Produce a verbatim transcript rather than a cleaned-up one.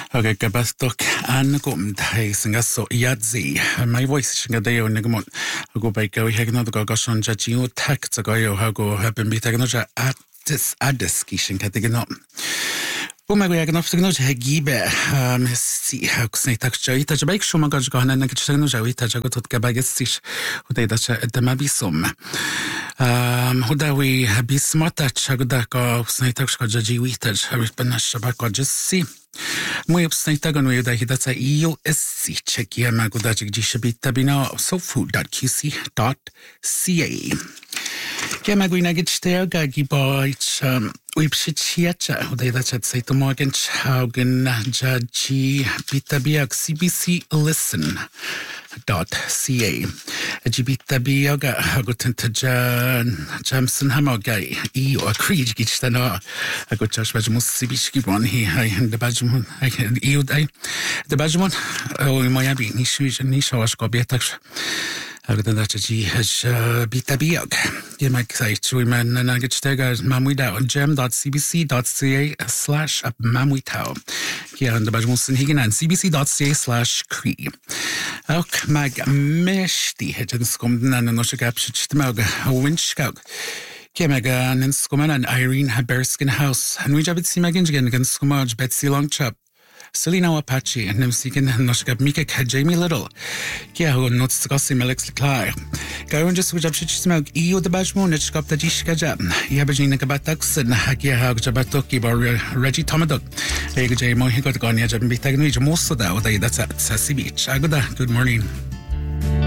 Okay, gabastok anagum dai singaso yadzi. My voice shingadeo nigmon. Ago by go hegno the gogoshon jajio tak zagoyo hago have been bitagnoja at this adiski shinkatiganum. Bumag agnostigno hegibe um si hakusnitak jaita jabik shumagaj gana nagchagno jawita jagotot gabagesish udeda damavisum. Um hudawi habismata chagdaka usnitak skajajiwita habana shabaka jisi. Mój obstajtagon ujeda hidaca I U S C Czechia magodajik dzisibita bina sofood dot q c dot c a. Kiemagujna gitsteoga gibojch uipshichiacha udeda chat saito morgen chaugen jaji bitabiak C B C listen dot c a. Jibita bioga hagutenta jan jamson hamogai I or creed gitstana agot Josh Bajmus Sibishki bon he and the Bajmun I can you day the Bajmun oh Moyabi Nishu Nishawash Gobietax. Agadachi has bita biog. You might say to him and Nagitstega Mamuida gem dot c b c dot c a slash Mamuitao. Here on the Bajmusin Higan and c b c dot c a slash Cree. Ok, mag meshti hedgens komden and no shagapshitmog winchkog. Kemega and Skuman and Irene Haberskin House. And we jabit Simagin against Skumaj Betsy Longchop. Selena Apache and Nemsikin and Noshkab Mika Jamie Little. Kiaho notes to Gossi Melix Leclerc. Go and just which up should smoke E U the Bajmoon at Skop the Jishkaja. Yabajina Kabatax and Hakia Jabatoki or Reggie Tomadok. Ega J Mohigot Gonia Jabitag most of that, that's at Sassy Beach. Agoda, good morning.